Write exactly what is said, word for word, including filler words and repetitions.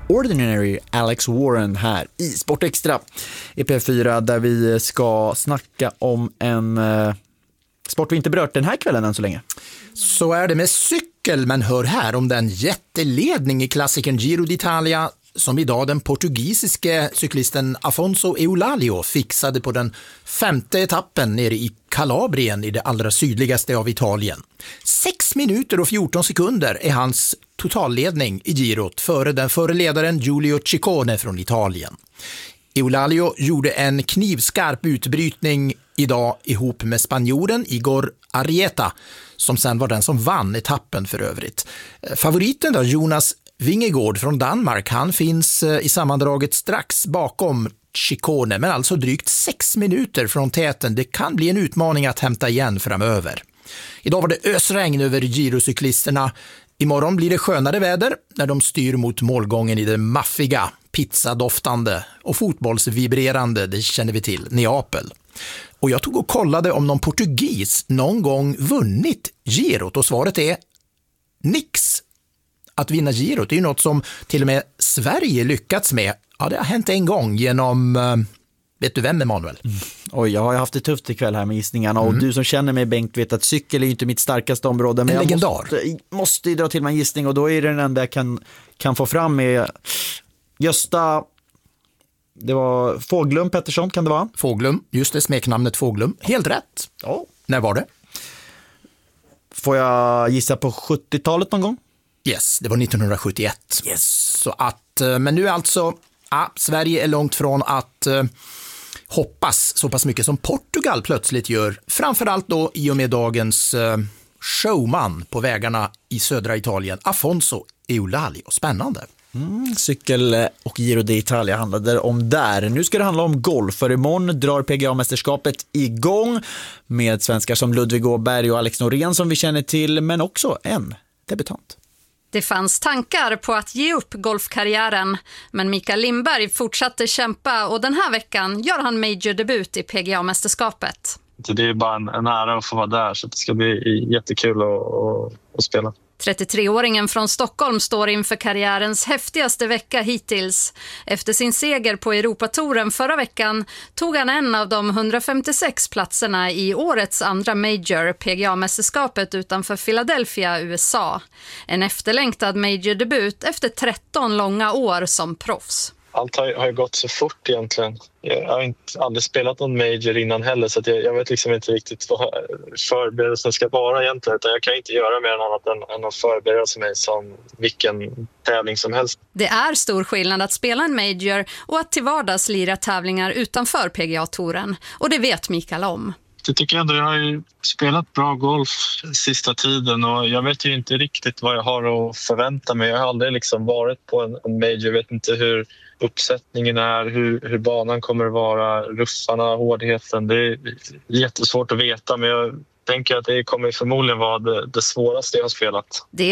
Ordinary Alex Warren här i Sport Extra i P fyra, där vi ska snacka om en eh, sport vi inte berört den här kvällen än så länge. Så är det med cykel, men hör här om den jätteledning i klassikern Giro d'Italia som idag den portugisiske cyklisten Afonso Eulalio fixade på den femte etappen nere i Kalabrien i det allra sydligaste av Italien. sex minuter och fjorton sekunder är hans totalledning i girot före den förre ledaren Giulio Ciccone från Italien. Eulalio gjorde en knivskarp utbrytning idag ihop med spanjoren Igor Arrieta, som sen var den som vann etappen för övrigt. Favoriten då, Jonas Vingegaard från Danmark, han finns i sammandraget strax bakom Ciccone, men alltså drygt sex minuter från täten. Det kan bli en utmaning att hämta igen framöver. Idag var det ösregn över girocyklisterna. Imorgon blir det skönare väder när de styr mot målgången i det maffiga, pizzadoftande och fotbollsvibrerande, det känner vi till, Neapel. Och jag tog och kollade om någon portugis någon gång vunnit girot, och svaret är nix. Att vinna girot är ju något som till och med Sverige lyckats med. Ja, det har hänt en gång genom, vet du vem, Emanuel? Mm. Oj, jag har haft det tufft ikväll här med gissningarna. Mm. Och du som känner mig, Bengt, vet att cykel är ju inte mitt starkaste område. Men en jag legendar. måste, måste dra till mig en gissning, och då är det den enda jag kan, kan få fram med Gösta. Det var Fåglum Pettersson, kan det vara? Fåglum, just det, smeknamnet Fåglum. Helt rätt. Ja. När var det? Får jag gissa på sjuttiotalet någon gång? Yes, det var nittonhundrasjuttioett. Yes. Så att, men nu alltså, ja, Sverige är långt från att eh, hoppas så pass mycket som Portugal plötsligt gör. Framförallt då i och med dagens eh, showman på vägarna i södra Italien, Afonso Eulalio. Spännande. Mm, cykel och Giro d'Italia handlade om där. Nu ska det handla om golf, för imorgon drar P G A-mästerskapet igång med svenskar som Ludvig Åberg och Alex Norén som vi känner till, men också en debutant. Det fanns tankar på att ge upp golfkarriären, men Mikael Lindberg fortsatte kämpa, och den här veckan gör han major-debut i P G A-mästerskapet. Det är bara en, en ära att få vara där, så det ska bli jättekul att, att, att spela. trettiotre-åringen från Stockholm står inför karriärens häftigaste vecka hittills. Efter sin seger på Europatouren förra veckan tog han en av de hundrafemtiosex platserna i årets andra major, P G A-mästerskapet utanför Philadelphia, U S A. En efterlängtad major-debut efter tretton långa år som proffs. Allt har, har gått så fort egentligen. Jag har inte, aldrig spelat någon major innan heller, så att jag, jag vet liksom inte riktigt vad förberedelsen ska vara egentligen. Utan jag kan inte göra mer än annat än, än att förbereda mig som vilken tävling som helst. Det är stor skillnad att spela en major och att till vardags lira tävlingar utanför P G A-touren. Och det vet Mikael om. Jag tycker ändå jag har ju spelat bra golf sista tiden, och jag vet ju inte riktigt vad jag har att förvänta mig. Jag har aldrig liksom varit på en, en major, jag vet inte hur uppsättningen är, hur, hur banan kommer att vara, ruffarna, hårdheten. Det är jättesvårt att veta, men jag tänker att det kommer förmodligen vara det, det svåraste jag har spelat. Det